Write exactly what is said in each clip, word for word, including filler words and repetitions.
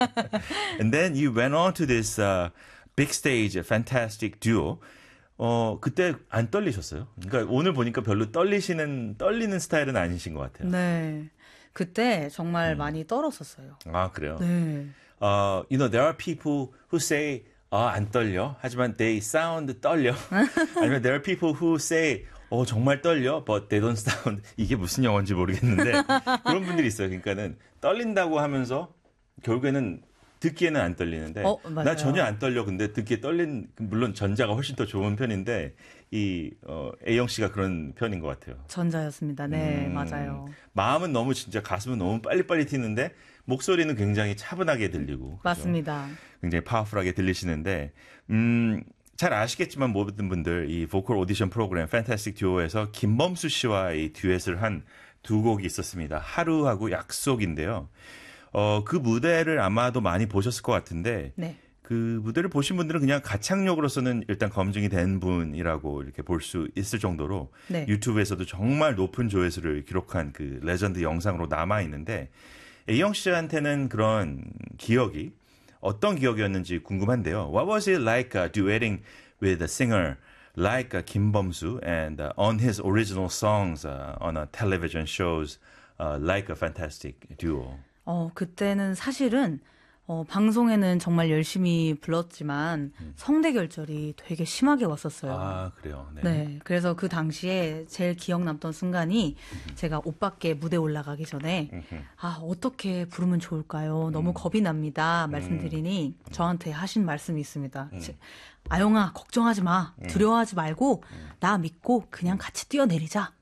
And then you went on to this uh, big stage, fantastic duo. 어, 그때 안 떨리셨어요? 그러니까 오늘 보니까 별로 떨리시는, 떨리는 스타일은 아니신 것 같아요. 네. 그때 정말 음. 많이 떨었었어요. 아, 그래요? 네. Uh, you know, there are people who say, 아, 안 떨려. 하지만 they sound 떨려. 아니면 there are people who say, 어, 정말 떨려. But they don't sound. 이게 무슨 영어인지 모르겠는데 그런 분들이 있어요. 그러니까는 떨린다고 하면서 결국에는 듣기에는 안 떨리는데 어, 나 전혀 안 떨려. 근데 듣기에 떨린 물론 전자가 훨씬 더 좋은 편인데 이 어, A영 씨가 그런 편인 것 같아요. 전자였습니다. 네, 음, 맞아요. 마음은 너무 진짜 가슴은 너무 빨리빨리 튀는데 목소리는 굉장히 차분하게 들리고 맞습니다. 그렇죠? 굉장히 파워풀하게 들리시는데 음, 잘 아시겠지만 모든 분들 이 보컬 오디션 프로그램 판타스틱 듀오에서 김범수 씨와 이 듀엣을 한 두 곡이 있었습니다. 하루하고 약속인데요. 어, 그 무대를 아마도 많이 보셨을 것 같은데 네. 그 무대를 보신 분들은 그냥 가창력으로서는 일단 검증이 된 분이라고 이렇게 볼 수 있을 정도로 네. 유튜브에서도 정말 높은 조회수를 기록한 그 레전드 영상으로 남아 있는데 A영 씨한테는 그런 기억이 어떤 기억이었는지 궁금한데요. What was it like uh, duetting with a singer like uh, Kim Bum-soo and uh, on his original songs uh, on a television shows uh, like a fantastic duo? 어, 그때는 사실은 어, 방송에는 정말 열심히 불렀지만 음. 성대 결절이 되게 심하게 왔었어요. 아, 그래요? 네. 네. 그래서 그 당시에 제일 기억 남던 순간이 음흠. 제가 오빠께 무대 올라가기 전에 음흠. 아, 어떻게 부르면 좋을까요? 너무 음. 겁이 납니다. 말씀드리니 음. 저한테 하신 말씀이 있습니다. 음. 아영아, 걱정하지 마. 두려워하지 말고 음. 나 믿고 그냥 같이 뛰어내리자.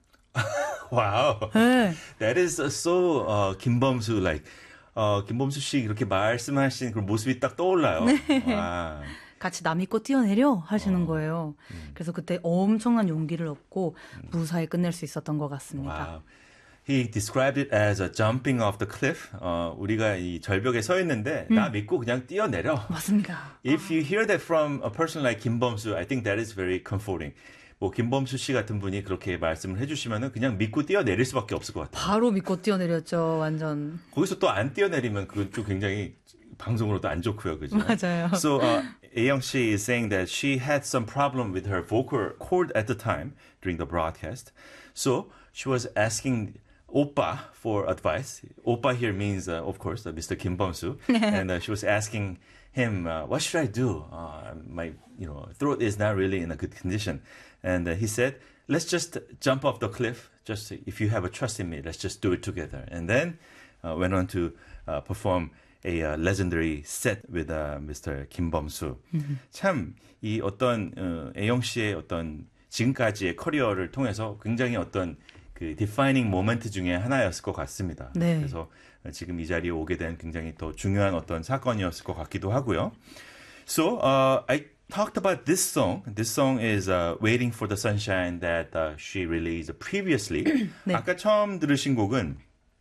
와우. 네. That is so uh, 김범수 like 어, 김범수 씨 이렇게 말씀하신 그 모습이 딱 떠올라요. 네. 와. 같이 남 믿고 뛰어내려 하시는 어. 거예요. 음. 그래서 그때 엄청난 용기를 얻고 무사히 끝낼 수 있었던 것 같습니다. Wow. He described it as a jumping off the cliff. 어, 우리가 이 절벽에 서 있는데 음. 나 믿고 그냥 뛰어내려. 맞습니다. If you hear that from a person like 김범수, I think that is very comforting. 뭐 김범수 씨 같은 분이 그렇게 말씀을 해주시면은 그냥 믿고 뛰어내릴 수밖에 없을 것 같아요. 바로 믿고 뛰어내렸죠, 완전. 거기서 또 안 뛰어내리면 그건 좀 굉장히 방송으로도 안 좋고요, 그죠? 맞아요. So uh, A영 she is saying that she had some problem with her vocal cord at the time during the broadcast. So she was asking Oppa for advice. Oppa here means, uh, of course, uh, Mister Kim Bum-soo, and uh, she was asking him, uh, "What should I do? Uh, my, you know, throat is not really in a good condition." And uh, he said, "Let's just jump off the cliff. Just if you have a trust in me, let's just do it together." And then uh, went on to uh, perform a uh, legendary set with uh, Mister Kim Bum-soo. 참 이 어떤 어, A영 씨의 어떤 지금까지의 커리어를 통해서 굉장히 어떤 그 defining 모멘트 중에 하나였을 것 같습니다. 네. 그래서 지금 이 자리에 오게 된 굉장히 더 중요한 어떤 사건이었을 것 같기도 하고요. So uh, I talked about this song. This song is uh, Waiting for the Sunshine that uh, she released previously. 네. 아까 처음 들으신 곡은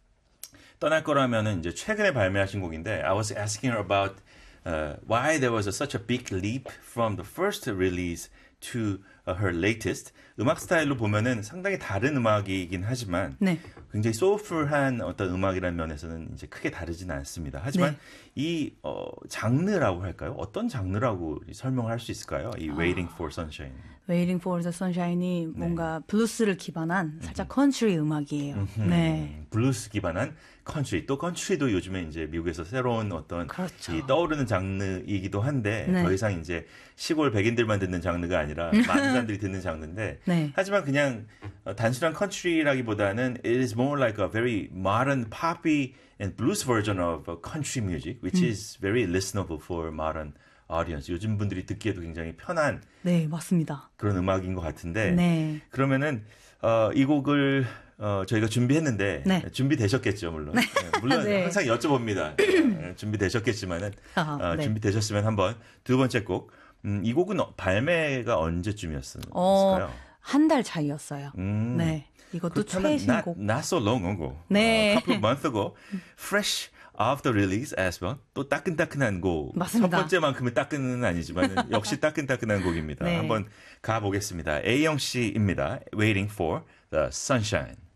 떠날 거라면은 이제 최근에 발매하신 곡인데 I was asking her about uh, why there was a, such a big leap from the first release to uh, her latest. 음악 스타일로 보면은 상당히 다른 음악이긴 하지만 네. 굉장히 소울풀한 어떤 음악이라는 면에서는 이제 크게 다르지는 않습니다. 하지만 네. 이 어, 장르라고 할까요? 어떤 장르라고 설명을 할 수 있을까요? 이 Waiting for Sunshine. Waiting for the Sunshine이 네. 뭔가 블루스를 기반한 살짝 컨트리 음악이에요. 네. 블루스 기반한 컨트리. 또 컨트리도 요즘에 이제 미국에서 새로운 어떤 그렇죠. 이 떠오르는 장르이기도 한데 네. 더 이상 이제 시골 백인들만 듣는 장르가 아니라 많은 사람들이 듣는 장르인데 네. 하지만 그냥 단순한 컨트리라기보다는 it is more like a very modern poppy and blues version of country music which 음. is very listenable for modern audience. 요즘 분들이 듣기에도 굉장히 편한 네, 맞습니다. 그런 음악인 것 같은데 네. 그러면은 어, 이 곡을 어, 저희가 준비했는데 네. 준비되셨겠죠, 물론. 네. 네, 물론 네. 항상 여쭤봅니다. 네, 준비되셨겠지만은 아, 어, 네. 준비되셨으면 한번 두 번째 곡. 음, 이 곡은 발매가 언제쯤이었을까요? 어, 한 달 차이였어요. 음, 네. 이것도 not, 최신곡. not so long ago. 네. Uh, a couple of months ago. Fresh off the release as well. 또 따끈따끈한 곡. 맞습니다. 첫 번째만큼은 따끈은 아니지만 역시 따끈따끈한 곡입니다. 네. 한번 가보겠습니다. A영 씨입니다. Waiting for the Sunshine.